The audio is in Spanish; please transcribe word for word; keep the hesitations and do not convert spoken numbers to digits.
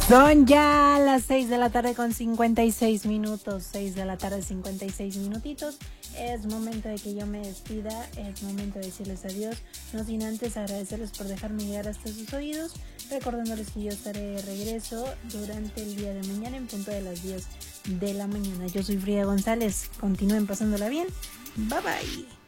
Son ya las seis de la tarde con cincuenta y seis minutos, seis de la tarde cincuenta y seis minutitos. Es momento de que yo me despida, es momento de decirles adiós, no sin antes agradecerles por dejarme llegar hasta sus oídos, recordándoles que yo estaré de regreso durante el día de mañana en punto de las diez de la mañana. Yo soy Frida González, continúen pasándola bien, bye bye.